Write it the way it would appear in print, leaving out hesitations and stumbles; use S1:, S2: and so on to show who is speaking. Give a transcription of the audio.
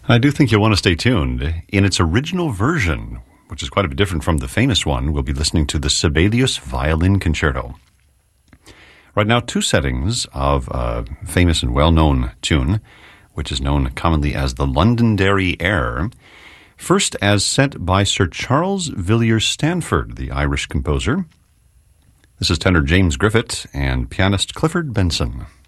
S1: I do think you'll want to stay tuned. In its original version, which is quite a bit different from the famous one, we'll be listening to the Sibelius Violin Concerto. Right now, two settings of a famous and well-known tune, which is known commonly as the Londonderry Air. First, as set by Sir Charles Villiers Stanford, the Irish composer. This is tenor James Griffith and pianist Clifford Benson.